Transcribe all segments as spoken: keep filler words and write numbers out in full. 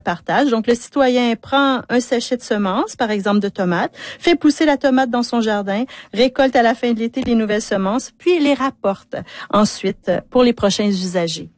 partage. Donc, le citoyen prend un sachet de semences, par exemple de tomates, fait pousser la tomate dans son jardin, récolte à la fin de l'été les nouvelles semences, puis les rapporte ensuite pour les prochains usagers.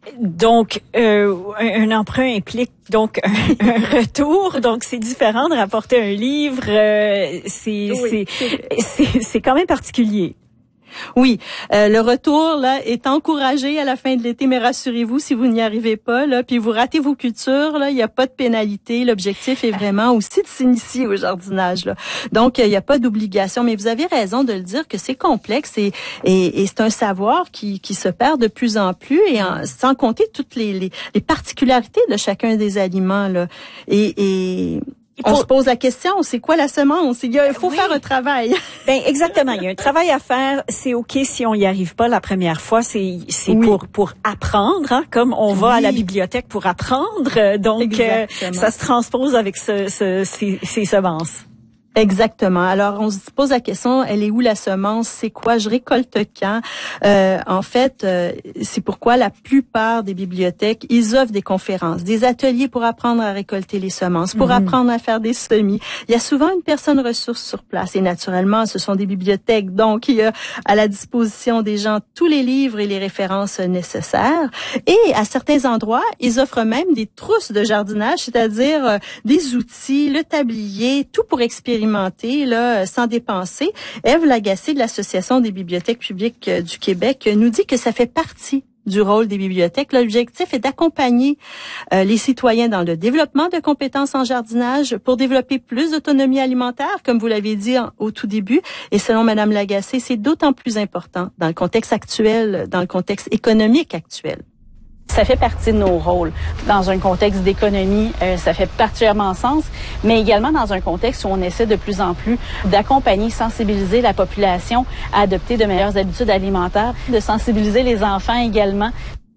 Donc, euh, un, un emprunt implique donc un, un retour. Donc, c'est différent de rapporter un livre. Euh, c'est, oui, c'est, c'est, c'est quand même particulier. Oui, euh, le retour là est encouragé à la fin de l'été, mais rassurez-vous, si vous n'y arrivez pas, là, puis vous ratez vos cultures, là, il n'y a pas de pénalité. L'objectif est vraiment aussi de s'initier au jardinage. Là. Donc, il n'y a pas d'obligation, mais vous avez raison de le dire que c'est complexe et, et, et c'est un savoir qui, qui se perd de plus en plus, et en, sans compter toutes les, les, les particularités de chacun des aliments. Là. Et, et on se pose la question, c'est quoi la semence? Il faut oui. faire un travail. Ben exactement, il y a un travail à faire. C'est ok si on y arrive pas la première fois. C'est c'est oui. pour pour apprendre, hein, comme on va oui. à la bibliothèque pour apprendre. Donc euh, ça se transpose avec ce, ce, ces, ces semences. Exactement. Alors, on se pose la question, elle est où la semence? C'est quoi? Je récolte quand? Euh, en fait, euh, c'est pourquoi la plupart des bibliothèques, ils offrent des conférences, des ateliers pour apprendre à récolter les semences, pour mm-hmm. apprendre à faire des semis. Il y a souvent une personne ressource sur place et naturellement, ce sont des bibliothèques. Donc, il y a à la disposition des gens tous les livres et les références nécessaires. Et à certains endroits, ils offrent même des trousses de jardinage, c'est-à-dire euh, des outils, le tablier, tout pour expérimenter là, sans dépenser. Ève Lagacé de l'Association des bibliothèques publiques du Québec nous dit que ça fait partie du rôle des bibliothèques. L'objectif est d'accompagner euh, les citoyens dans le développement de compétences en jardinage pour développer plus d'autonomie alimentaire, comme vous l'avez dit en, au tout début. Et selon Madame Lagacé, c'est d'autant plus important dans le contexte actuel, dans le contexte économique actuel. Ça fait partie de nos rôles. Dans un contexte d'économie, euh, ça fait particulièrement sens, mais également dans un contexte où on essaie de plus en plus d'accompagner, sensibiliser la population à adopter de meilleures habitudes alimentaires, de sensibiliser les enfants également.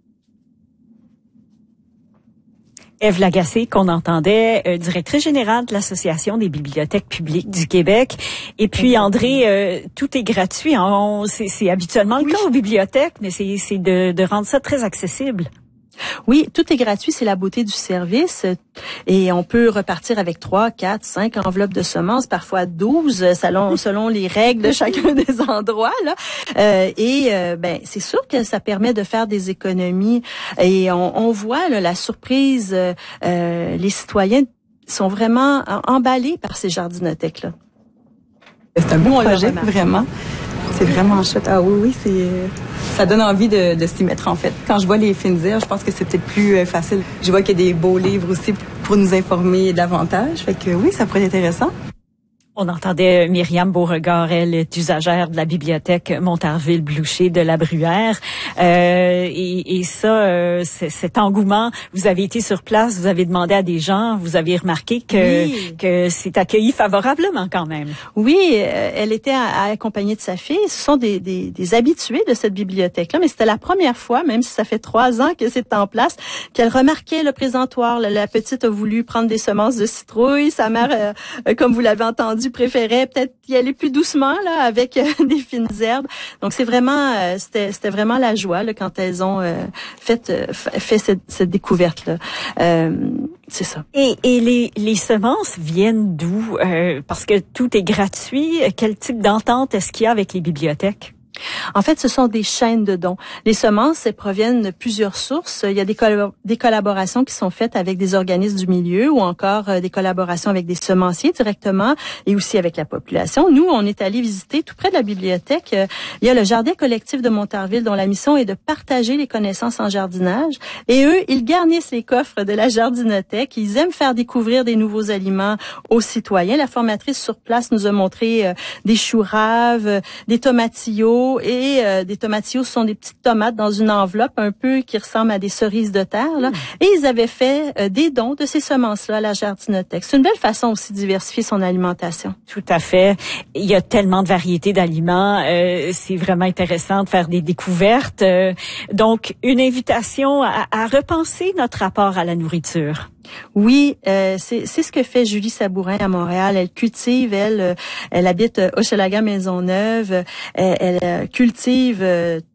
Ève Lagacé, qu'on entendait, euh, directrice générale de l'Association des bibliothèques publiques du Québec. Et puis, André, euh, tout est gratuit. On, c'est, c'est habituellement le cas aux bibliothèques, mais c'est, c'est de, de rendre ça très accessible. Oui, tout est gratuit, c'est la beauté du service. Et on peut repartir avec trois, quatre, cinq enveloppes de semences, parfois douze, selon, selon les règles de chacun des endroits. Là. Euh, et euh, ben c'est sûr que ça permet de faire des économies. Et on, on voit là, la surprise, euh, les citoyens sont vraiment emballés par ces jardinothèques-là. C'est un beau projet, vraiment. C'est vraiment chouette. Ah oui, oui, c'est, ça donne envie de, de s'y mettre, en fait. Quand je vois les fines herbes, je pense que c'est peut-être plus euh, facile. Je vois qu'il y a des beaux livres aussi pour nous informer davantage. Fait que oui, ça pourrait être intéressant. On entendait Myriam Beauregard, elle est usagère de la bibliothèque Montarville-Bloucher de la Bruyère. Euh, et, et ça, euh, cet engouement, vous avez été sur place, vous avez demandé à des gens, vous avez remarqué que, oui. que c'est accueilli favorablement quand même. Oui, elle était accompagnée de sa fille. Ce sont des, des, des habitués de cette bibliothèque-là, mais c'était la première fois, même si ça fait trois ans que c'est en place, qu'elle remarquait le présentoir. La petite a voulu prendre des semences de citrouille. Sa mère, euh, comme vous l'avez entendu, préférait peut-être y aller plus doucement là avec euh, des fines herbes. Donc c'est vraiment euh, c'était c'était vraiment la joie là quand elles ont euh, fait euh, fait cette, cette découverte là. Euh, c'est ça. Et et les les semences viennent d'où euh, parce que tout est gratuit, quel type d'entente est-ce qu'il y a avec les bibliothèques? En fait, ce sont des chaînes de dons. Les semences, elles proviennent de plusieurs sources. Il y a des, coll- des collaborations qui sont faites avec des organismes du milieu ou encore euh, des collaborations avec des semenciers directement et aussi avec la population. Nous, on est allés visiter tout près de la bibliothèque. Euh, il y a le Jardin collectif de Montarville dont la mission est de partager les connaissances en jardinage. Et eux, ils garnissent les coffres de la jardinothèque. Ils aiment faire découvrir des nouveaux aliments aux citoyens. La formatrice sur place nous a montré euh, des choux raves, euh, des tomatillos, et euh, des tomatillos, ce sont des petites tomates dans une enveloppe un peu qui ressemble à des cerises de terre. Là. Mmh. Et ils avaient fait euh, des dons de ces semences-là à la jardinothèque. C'est une belle façon aussi de diversifier son alimentation. Tout à fait. Il y a tellement de variétés d'aliments. Euh, c'est vraiment intéressant de faire des découvertes. Euh, donc, une invitation à, à repenser notre rapport à la nourriture. Oui, euh, c'est, c'est ce que fait Julie Sabourin à Montréal. Elle cultive, elle, euh, elle habite Hochelaga Maisonneuve. Elle, elle euh, cultive euh,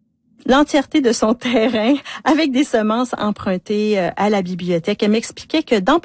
l'entièreté de son terrain avec des semences empruntées à la bibliothèque. Elle m'expliquait que dans